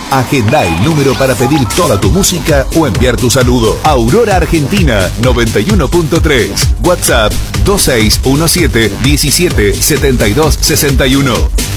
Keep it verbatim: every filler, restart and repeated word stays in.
Agenda el número para pedir toda tu música o enviar tu saludo. Aurora Argentina noventa y uno punto tres. WhatsApp dos seis uno siete, diecisiete, setenta y dos, sesenta y uno.